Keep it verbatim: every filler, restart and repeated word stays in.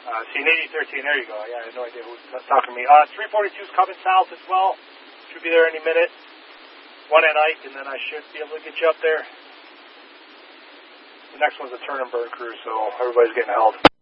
Uh, Scene eighty thirteen, there you go. Yeah, I had no idea who was talking to me. Uh, three forty-two is coming south as well. Should be there any minute. One at Ike, and then I should be able to get you up there. The next one's a turn and burn crew, so everybody's getting held.